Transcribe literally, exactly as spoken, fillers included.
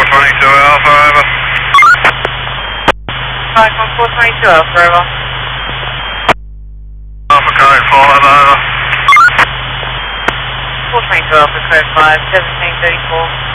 twenty-two Alpha, over. five one four twenty-two Alpha, over. Alpha, code four, over. four twenty-two Alpha, code five, seventeen thirty-four.